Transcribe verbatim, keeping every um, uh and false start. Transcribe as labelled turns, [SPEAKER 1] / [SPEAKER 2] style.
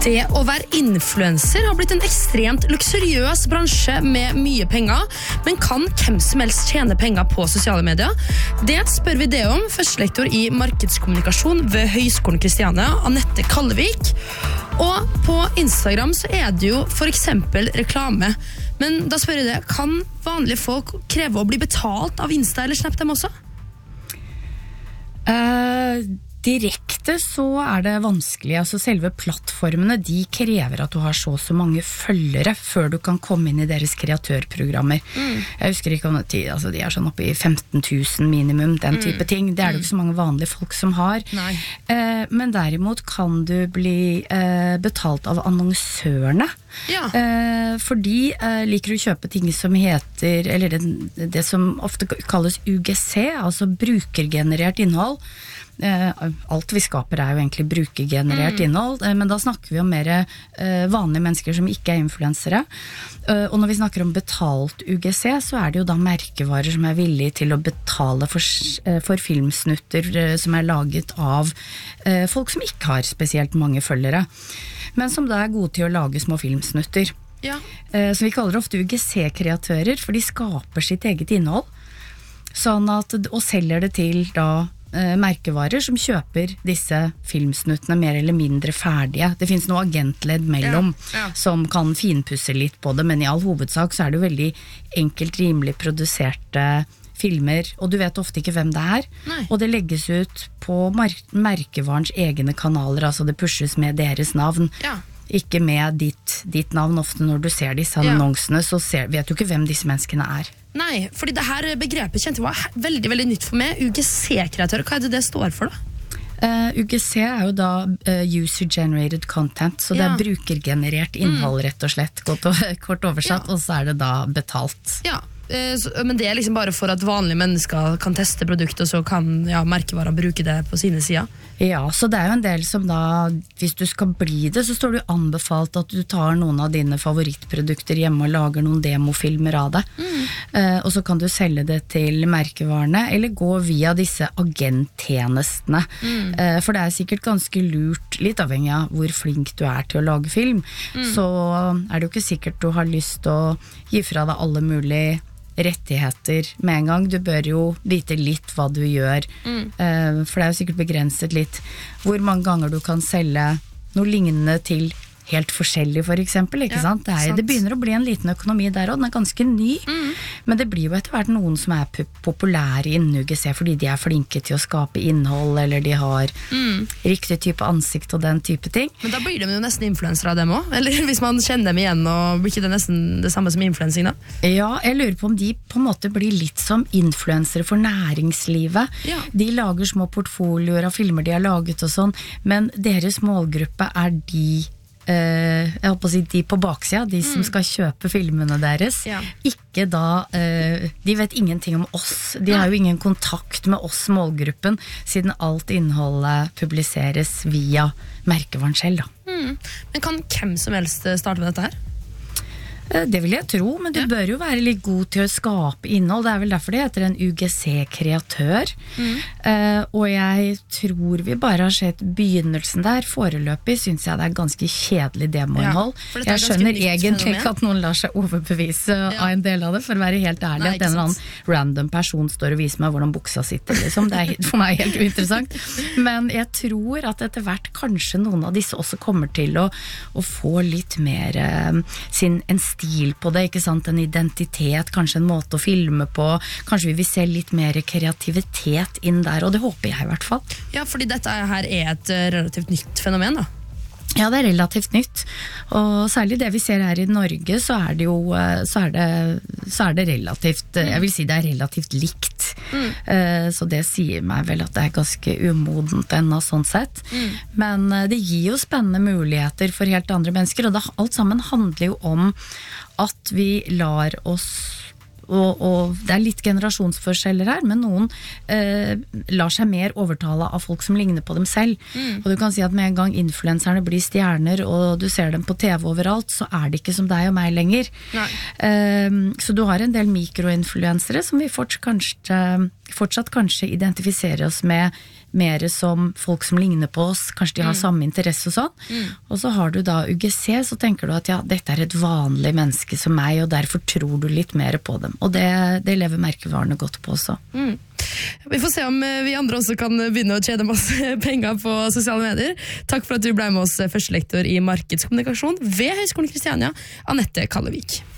[SPEAKER 1] Det å være influencer har blitt en ekstremt luksuriøs bransje med mye penger, men kan hvem som helst tjene penger på sosiale medier? Det spør vi det om, førstelektor i markedskommunikasjon ved Høgskolen Kristiania, Anette Kallevik. Og på Instagram så er det jo for eksempel reklame. Men da spør jeg det, kan vanlige folk kreve å bli betalt av Insta eller Snap dem også?
[SPEAKER 2] Uh, direkte så er det vanskelig, altså selve plattformene de krever at du har så så mange følgere før du kan komme inn i deres kreatørprogrammer. Mm. Jeg husker ikke om det, altså de er sånn oppe i femten tusen minimum, den type mm. ting. Det er det ikke så mange vanlige folk som har. Uh, men derimot kan du bli uh, betalt av annonsørene. Ja. Uh, fordi uh, liker du å kjøpe ting som heter, eller det, det som ofte kalles U G C, altså brukergenerert innhold. Uh, alt vi skaper er jo egentlig brukergenerert mm. innhold, uh, men da snakker vi om mer uh, vanlige mennesker som ikke er influensere. Uh, og når vi snakker om betalt U G C, så er det jo da merkevarer som er villige til å betale for, uh, for filmsnutter uh, som er laget av uh, folk som ikke har spesielt mange følgere, men som da er gode til å lage små filmsnutter. Ja. Uh, så vi kaller det ofte U G C-kreatører, for de skaper sitt eget innhold, sånn at, og selger det til da merkevarer som kjøper disse filmsnuttene mer eller mindre ferdige. Det finnes noe agentledd mellom ja, ja. som kan finpusse litt på det, men i all hovedsak så er det jo veldig enkelt, rimelig produserte filmer, og du vet ofte ikke hvem det er. Nei. Og det legges ut på mer- merkevarens egne kanaler, altså det pushes med deres navn. Ja. Ikke med ditt, ditt navn. Ofte når du ser disse annonsene, ja. så ser, vet du ikke hvem disse menneskene er.
[SPEAKER 1] Nei, fordi det her begrepet kjente var veldig, veldig nytt for meg. U G C-kreatør, hva er det det står for da?
[SPEAKER 2] Uh, U G C er jo da uh, user-generated content, så ja. det er brukergenerert innhold, mm. rett og slett, kort, kort oversatt, ja. og så er det da betalt. Ja, uh, så, men det er liksom bare for at vanlige mennesker kan teste produktet, og så kan ja, merkevarer bruke det på sine sider? Ja, så det er jo en del som da, hvis du skal bli det, så står det jo anbefalt at du tar noen av dine favorittprodukter hjemme og lager noen demofilmer av det. Mm. Uh, og så kan du selge det til merkevarene, eller gå via disse agenttjenestene. Mm. Uh, for det er sikkert ganske lurt, litt avhengig av hvor flink du er til å lage film, mm. så er det jo ikke sikkert du har lyst til å gi fra deg alle mulige rettigheter med en gang. Du bør jo vite litt hva du gjør, mm. uh, for det er jo sikkert begrenset litt hvor mange ganger du kan selge noe lignende til helt forskjellig, for eksempel, ikke ja, sant? Det, er, sant? Det begynner å bli en liten økonomi der, og den er ganske ny, mm. men det blir jo etter hvert noen som er populære innen U G C, fordi de er flinke til å skape innhold, eller de har mm. riktig type ansikt og den type ting.
[SPEAKER 1] Men da blir de jo nesten influencer av dem også, eller hvis man kjenner dem igjen, og blir ikke det nesten det samme som influensing da?
[SPEAKER 2] Ja, jeg lurer på om de på en måte blir litt som influensere for næringslivet. Ja. De lager små portfolioer av filmer de har laget og sånn, men deres målgruppe er de Uh, jeg håper å si de på baksida, de som mm. skal kjøpe filmene deres, ja. ikke da uh, de vet ingenting om oss, de ja. har jo ingen kontakt med oss målgruppen, siden alt innholdet publiseres via merkevaren selv da.
[SPEAKER 1] Mm. Men kan hvem som helst starte med dette her?
[SPEAKER 2] Det vil jeg tro, men du ja. bør jo være litt god til å skape innhold. Det er vel derfor det heter en U G C-kreatør. Mm. Uh, og jeg tror vi bare har sett begynnelsen der. Foreløpig synes jeg det er ganske kjedelig demoinnhold. Ja, jeg skjønner egentlig ikke at noen lar seg overbevise ja. av en del av det, for å være helt ærlig. Nei, at en eller annen random person står og viser meg hvordan buksa sitter, liksom. Det er for meg helt uinteressant. Men jeg tror at etter hvert kanskje noen av disse også kommer til å, å få litt mer uh, sin en stil på det, ikke sant? En identitet, kanskje en måte å filme på, kanskje vi vil se litt mer kreativitet inn der, og det håper jeg i hvert fall.
[SPEAKER 1] Ja, fordi dette her er et relativt nytt fenomen da.
[SPEAKER 2] Ja, det er relativt nytt, og særlig det vi ser her i Norge, så er det jo så er det, så er det relativt, jeg vil si det er relativt likt, mm. så det sier meg vel at det er ganske umodent ennå sånn sett, mm. men det gir jo spennende muligheter for helt andre mennesker, og det, alt sammen handler jo om at vi lar oss Og, og det er litt generasjonsforskjeller her, men noen eh, lar seg mer overtale av folk som ligner på dem selv. Mm. Og du kan si at med en gang influenserne blir stjerner, og du ser dem på T V overalt, så er det ikke som deg og meg lenger. Eh, så du har en del mikroinfluensere som vi fort kanskje fortsatt kanskje identifisere oss med mer som folk som ligner på oss, kanskje de har mm. samme interesse og sånn. Mm. Og så har du da U G C, så tenker du at ja, dette er et vanlig menneske som meg, og derfor tror du litt mer på dem. Og det, det lever merkevarene godt på også. Mm.
[SPEAKER 1] Vi får se om vi andre også kan begynne å tjene masse penger på sosiale medier. Takk for at du ble med oss, førstelektor i markedskommunikasjon ved Høgskolen Kristiania, Anette Kallevik.